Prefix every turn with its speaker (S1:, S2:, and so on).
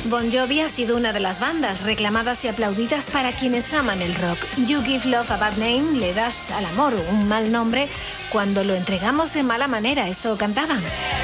S1: Bon Jovi ha sido una de las bandas reclamadas y aplaudidas para quienes aman el rock. You give love a bad name, le das al amor un mal nombre cuando lo entregamos de mala manera, eso cantaban.